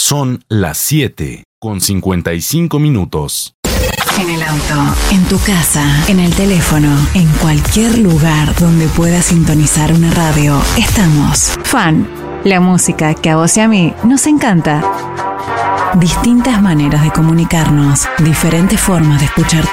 Son las 7:55. En el auto, en tu casa, en el teléfono, en cualquier lugar donde puedas sintonizar una radio, estamos. Fan, la música que a vos y a mí nos encanta. Distintas maneras de comunicarnos, diferentes formas de escuchar